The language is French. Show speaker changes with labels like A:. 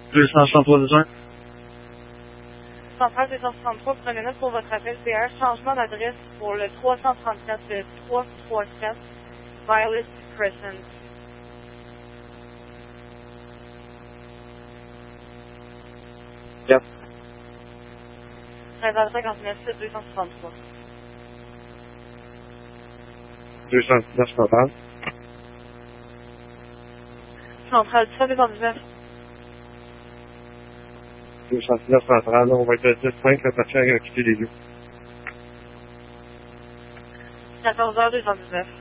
A: 263 besoin.
B: Centrale 263, prenez note pour votre appel PR. Changement d'adresse pour le 334 337 Violet Crescent.
A: Yep.
B: 13h59, c'est 263.
A: 219 total.
B: Centrale 219.
A: 219 centrale, on va être à 10-5, la partie a quitté les lieux.
B: 14h219.